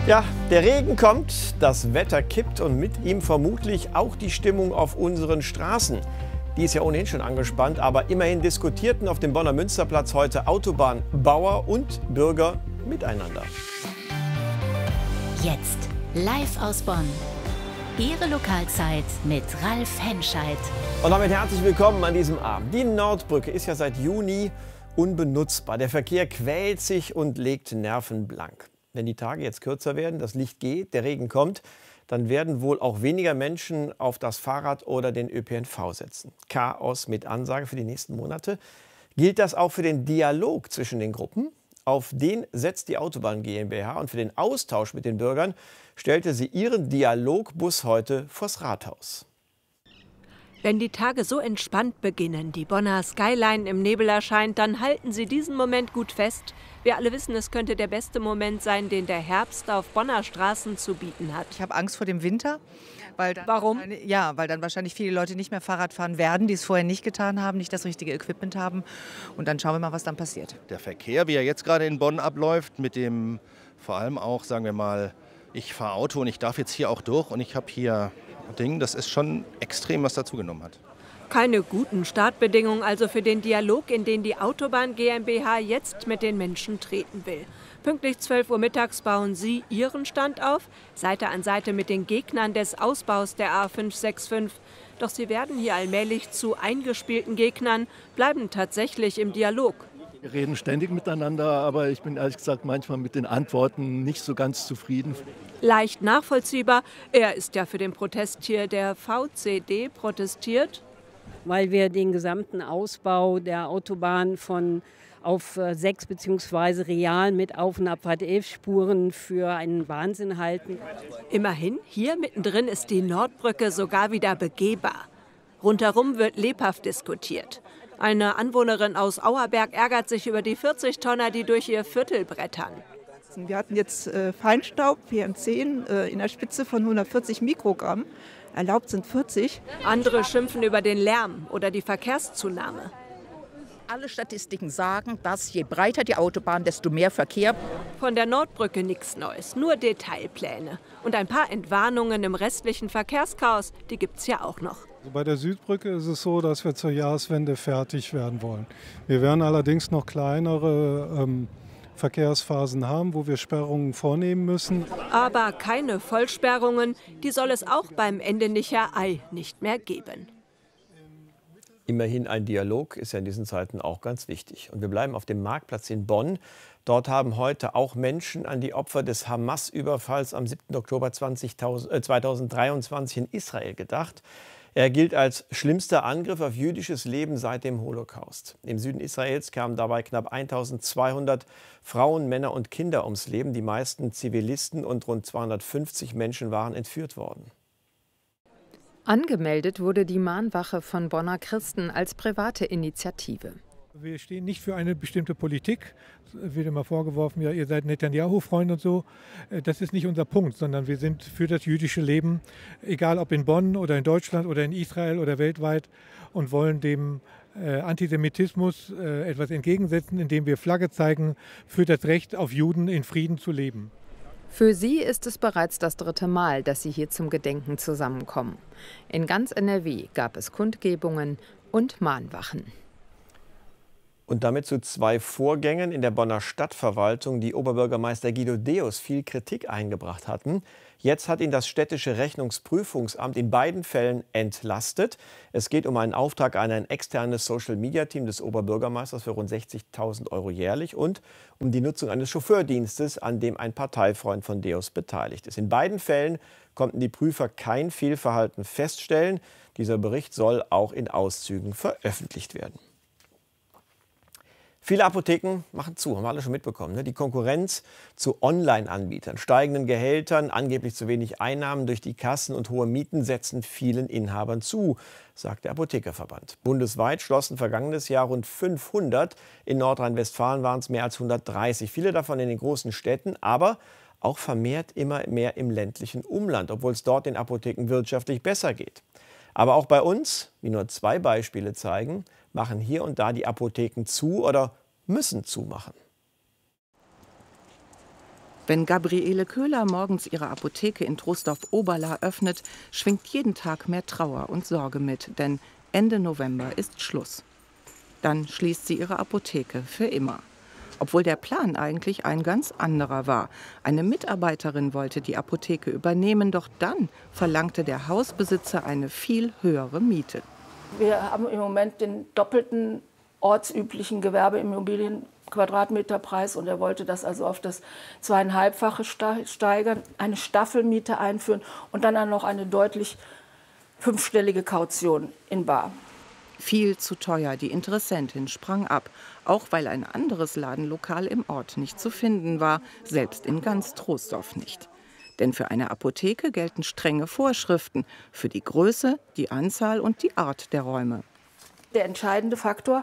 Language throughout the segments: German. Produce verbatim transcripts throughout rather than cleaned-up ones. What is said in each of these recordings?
Ja, der Regen kommt, das Wetter kippt und mit ihm vermutlich auch die Stimmung auf unseren Straßen. Die ist ja ohnehin schon angespannt, aber immerhin diskutierten auf dem Bonner Münsterplatz heute Autobahnbauer und Bürger miteinander. Jetzt live aus Bonn. Ihre Lokalzeit mit Ralf Henscheid. Und damit herzlich willkommen an diesem Abend. Die Nordbrücke ist ja seit Juni unbenutzbar. Der Verkehr quält sich und legt Nerven blank. Wenn die Tage jetzt kürzer werden, das Licht geht, der Regen kommt, dann werden wohl auch weniger Menschen auf das Fahrrad oder den Ö P N V setzen. Chaos mit Ansage für die nächsten Monate. Gilt das auch für den Dialog zwischen den Gruppen? Auf den setzt die Autobahn GmbH und für den Austausch mit den Bürgern stellte sie ihren Dialogbus heute vors Rathaus. Wenn die Tage so entspannt beginnen, die Bonner Skyline im Nebel erscheint, dann halten Sie diesen Moment gut fest. Wir alle wissen, es könnte der beste Moment sein, den der Herbst auf Bonner Straßen zu bieten hat. Ich habe Angst vor dem Winter. Weil dann Warum? Ja, weil dann wahrscheinlich viele Leute nicht mehr Fahrrad fahren werden, die es vorher nicht getan haben, nicht das richtige Equipment haben. Und dann schauen wir mal, was dann passiert. Der Verkehr, wie er jetzt gerade in Bonn abläuft, mit dem vor allem auch, sagen wir mal, ich fahre Auto und ich darf jetzt hier auch durch und ich habe hier Ding, das ist schon extrem, was dazugenommen hat. Keine guten Startbedingungen also für den Dialog, in den die Autobahn GmbH jetzt mit den Menschen treten will. Pünktlich zwölf Uhr mittags bauen Sie Ihren Stand auf, Seite an Seite mit den Gegnern des Ausbaus der A fünf sechs fünf. Doch sie werden hier allmählich zu eingespielten Gegnern, bleiben tatsächlich im Dialog. Wir reden ständig miteinander, aber ich bin ehrlich gesagt manchmal mit den Antworten nicht so ganz zufrieden. Leicht nachvollziehbar, er ist ja für den Protest hier, der V C D protestiert. Weil wir den gesamten Ausbau der Autobahn von auf sechs bzw. real mit Auf- und Abfahrt elf Spuren für einen Wahnsinn halten. Immerhin, hier mittendrin ist die Nordbrücke sogar wieder begehbar. Rundherum wird lebhaft diskutiert. Eine Anwohnerin aus Auerberg ärgert sich über die vierzig Tonner, die durch ihr Viertel brettern. Wir hatten jetzt äh, Feinstaub, P M zehn, äh, in der Spitze von hundertvierzig Mikrogramm. Erlaubt sind vierzig. Andere schimpfen über den Lärm oder die Verkehrszunahme. Alle Statistiken sagen, dass je breiter die Autobahn, desto mehr Verkehr. Von der Nordbrücke nichts Neues, nur Detailpläne. Und ein paar Entwarnungen im restlichen Verkehrschaos, die gibt's ja auch noch. Bei der Südbrücke ist es so, dass wir zur Jahreswende fertig werden wollen. Wir werden allerdings noch kleinere ähm, Verkehrsphasen haben, wo wir Sperrungen vornehmen müssen. Aber keine Vollsperrungen, die soll es auch beim Endenicher Ei nicht mehr geben. Immerhin ein Dialog ist ja in diesen Zeiten auch ganz wichtig. Und wir bleiben auf dem Marktplatz in Bonn. Dort haben heute auch Menschen an die Opfer des Hamas-Überfalls am siebten Oktober zweitausenddreiundzwanzig in Israel gedacht. Er gilt als schlimmster Angriff auf jüdisches Leben seit dem Holocaust. Im Süden Israels kamen dabei knapp eintausendzweihundert Frauen, Männer und Kinder ums Leben. Die meisten Zivilisten und rund zweihundertfünfzig Menschen waren entführt worden. Angemeldet wurde die Mahnwache von Bonner Christen als private Initiative. Wir stehen nicht für eine bestimmte Politik. Es wird immer vorgeworfen, ja, ihr seid Netanyahu-Freunde und so. Das ist nicht unser Punkt, sondern wir sind für das jüdische Leben, egal ob in Bonn oder in Deutschland oder in Israel oder weltweit, und wollen dem äh, Antisemitismus äh, etwas entgegensetzen, indem wir Flagge zeigen für das Recht auf Juden in Frieden zu leben. Für sie ist es bereits das dritte Mal, dass sie hier zum Gedenken zusammenkommen. In ganz N R W gab es Kundgebungen und Mahnwachen. Und damit zu zwei Vorgängen in der Bonner Stadtverwaltung, die Oberbürgermeister Guido Deus viel Kritik eingebracht hatten. Jetzt hat ihn das städtische Rechnungsprüfungsamt in beiden Fällen entlastet. Es geht um einen Auftrag an ein externes Social-Media-Team des Oberbürgermeisters für rund sechzigtausend Euro jährlich und um die Nutzung eines Chauffeurdienstes, an dem ein Parteifreund von Deus beteiligt ist. In beiden Fällen konnten die Prüfer kein Fehlverhalten feststellen. Dieser Bericht soll auch in Auszügen veröffentlicht werden. Viele Apotheken machen zu, haben wir alle schon mitbekommen. Ne? Die Konkurrenz zu Online-Anbietern, steigenden Gehältern, angeblich zu wenig Einnahmen durch die Kassen und hohe Mieten setzen vielen Inhabern zu, sagt der Apothekerverband. Bundesweit schlossen vergangenes Jahr rund fünfhundert. In Nordrhein-Westfalen waren es mehr als hundertdreißig. Viele davon in den großen Städten, aber auch vermehrt immer mehr im ländlichen Umland, obwohl es dort den Apotheken wirtschaftlich besser geht. Aber auch bei uns, wie nur zwei Beispiele zeigen, machen hier und da die Apotheken zu oder müssen zumachen. Wenn Gabriele Köhler morgens ihre Apotheke in Troisdorf-Oberla öffnet, schwingt jeden Tag mehr Trauer und Sorge mit, denn Ende November ist Schluss. Dann schließt sie ihre Apotheke für immer. Obwohl der Plan eigentlich ein ganz anderer war. Eine Mitarbeiterin wollte die Apotheke übernehmen, doch dann verlangte der Hausbesitzer eine viel höhere Miete. Wir haben im Moment den doppelten ortsüblichen Gewerbeimmobilien-Quadratmeterpreis und er wollte das also auf das zweieinhalbfache steigern, eine Staffelmiete einführen und dann auch noch eine deutlich fünfstellige Kaution in bar. Viel zu teuer, die Interessentin sprang ab, auch weil ein anderes Ladenlokal im Ort nicht zu finden war, selbst in ganz Troisdorf nicht. Denn für eine Apotheke gelten strenge Vorschriften für die Größe, die Anzahl und die Art der Räume. Der entscheidende Faktor: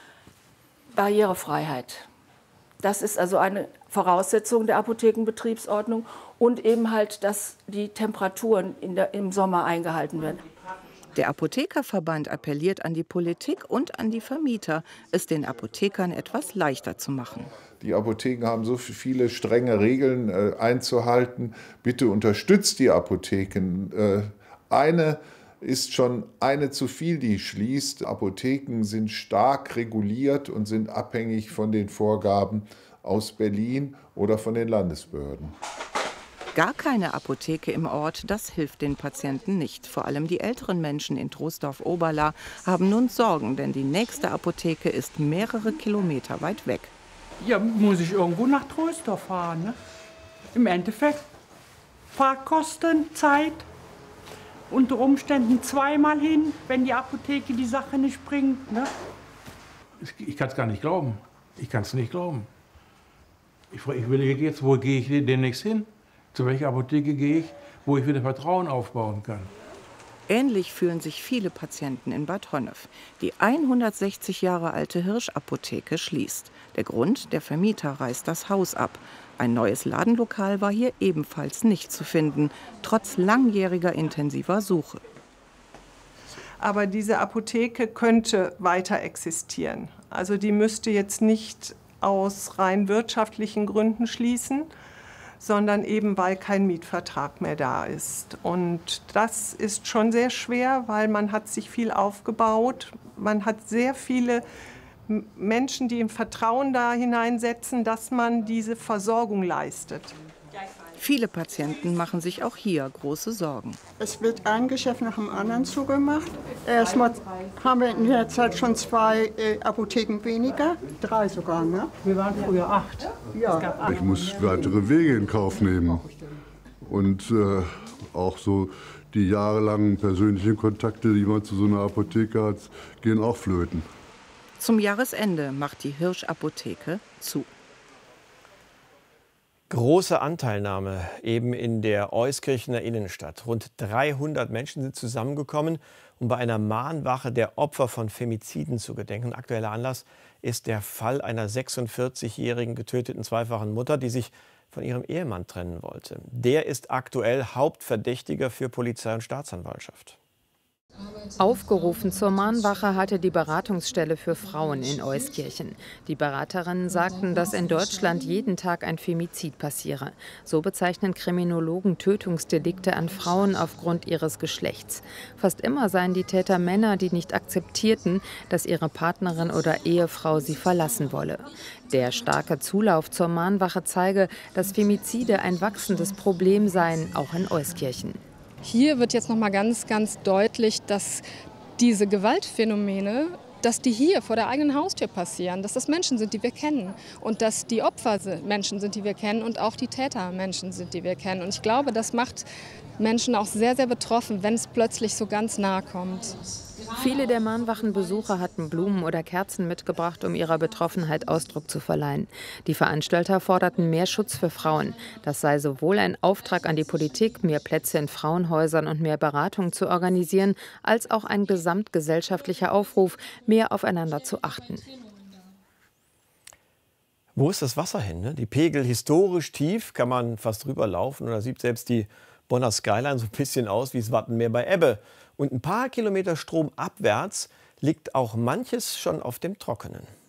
Barrierefreiheit. Das ist also eine Voraussetzung der Apothekenbetriebsordnung und eben halt, dass die Temperaturen in der, im Sommer eingehalten werden. Der Apothekerverband appelliert an die Politik und an die Vermieter, es den Apothekern etwas leichter zu machen. Die Apotheken haben so viele strenge Regeln äh, einzuhalten. Bitte unterstützt die Apotheken. Äh, eine ist schon eine zu viel, die schließt. Apotheken sind stark reguliert und sind abhängig von den Vorgaben aus Berlin oder von den Landesbehörden. Gar keine Apotheke im Ort, das hilft den Patienten nicht. Vor allem die älteren Menschen in Troisdorf-Oberla haben nun Sorgen, denn die nächste Apotheke ist mehrere Kilometer weit weg. Ja, muss ich irgendwo nach Troisdorf fahren, ne? Im Endeffekt Fahrkosten, Zeit, unter Umständen zweimal hin, wenn die Apotheke die Sache nicht bringt, ne? Ich kann es gar nicht glauben. Ich kann es nicht glauben. Ich, ich überlege jetzt, wo gehe ich demnächst hin? Zu welcher Apotheke gehe ich, wo ich wieder Vertrauen aufbauen kann? Ähnlich fühlen sich viele Patienten in Bad Honnef. Die hundertsechzig Jahre alte Hirsch-Apotheke schließt. Der Grund: der Vermieter reißt das Haus ab. Ein neues Ladenlokal war hier ebenfalls nicht zu finden, trotz langjähriger intensiver Suche. Aber diese Apotheke könnte weiter existieren. Also die müsste jetzt nicht aus rein wirtschaftlichen Gründen schließen, sondern eben weil kein Mietvertrag mehr da ist. Und das ist schon sehr schwer, weil man hat sich viel aufgebaut. Man hat sehr viele Menschen, die im Vertrauen da hineinsetzen, dass man diese Versorgung leistet. Viele Patienten machen sich auch hier große Sorgen. Es wird ein Geschäft nach dem anderen zugemacht. Erstmal haben wir in der Zeit schon zwei äh, Apotheken weniger, drei sogar, ne? Wir waren früher acht. Ja. acht. Ich muss weitere Wege in Kauf nehmen. Und äh, auch so die jahrelangen persönlichen Kontakte, die man zu so einer Apotheke hat, gehen auch flöten. Zum Jahresende macht die Hirsch-Apotheke zu. Große Anteilnahme eben in der Euskirchener Innenstadt. Rund dreihundert Menschen sind zusammengekommen, um bei einer Mahnwache der Opfer von Femiziden zu gedenken. Aktueller Anlass ist der Fall einer sechsundvierzigjährigen getöteten zweifachen Mutter, die sich von ihrem Ehemann trennen wollte. Der ist aktuell Hauptverdächtiger für Polizei und Staatsanwaltschaft. Aufgerufen zur Mahnwache hatte die Beratungsstelle für Frauen in Euskirchen. Die Beraterinnen sagten, dass in Deutschland jeden Tag ein Femizid passiere. So bezeichnen Kriminologen Tötungsdelikte an Frauen aufgrund ihres Geschlechts. Fast immer seien die Täter Männer, die nicht akzeptierten, dass ihre Partnerin oder Ehefrau sie verlassen wolle. Der starke Zulauf zur Mahnwache zeige, dass Femizide ein wachsendes Problem seien, auch in Euskirchen. Hier wird jetzt noch mal ganz, ganz deutlich, dass diese Gewaltphänomene, dass die hier vor der eigenen Haustür passieren, dass das Menschen sind, die wir kennen und dass die Opfer Menschen sind, die wir kennen und auch die Täter Menschen sind, die wir kennen. Und ich glaube, das macht Menschen auch sehr, sehr betroffen, wenn es plötzlich so ganz nahe kommt. Viele der Mahnwachenbesucher hatten Blumen oder Kerzen mitgebracht, um ihrer Betroffenheit Ausdruck zu verleihen. Die Veranstalter forderten mehr Schutz für Frauen. Das sei sowohl ein Auftrag an die Politik, mehr Plätze in Frauenhäusern und mehr Beratung zu organisieren, als auch ein gesamtgesellschaftlicher Aufruf, mehr aufeinander zu achten. Wo ist das Wasser hin? Ne? Die Pegel historisch tief, kann man fast drüber laufen oder sieht selbst die Bonner Skyline so ein bisschen aus wie das Wattenmeer bei Ebbe. Und ein paar Kilometer stromabwärts liegt auch manches schon auf dem Trockenen.